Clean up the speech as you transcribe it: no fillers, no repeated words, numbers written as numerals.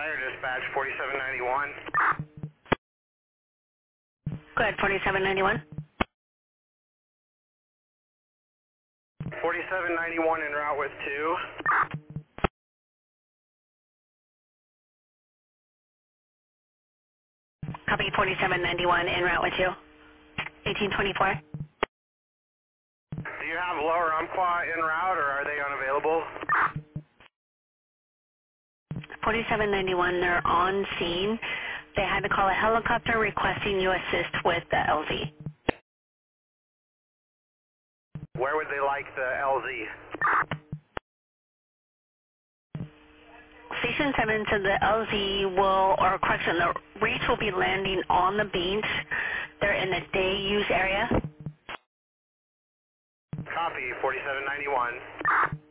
Fire dispatch 4791. Go ahead, 4791. 4791 en route with 2. Copy 4791 en route with you. 1824. Do you have Lower Umpqua en route or are they unavailable? 4791, they're on scene. They had to call a helicopter requesting you assist with the LZ. Where would they like the LZ? Station 7 said the LZ will, or correction, the Reach will be landing on the beach. They're in the day use area. Copy 4791.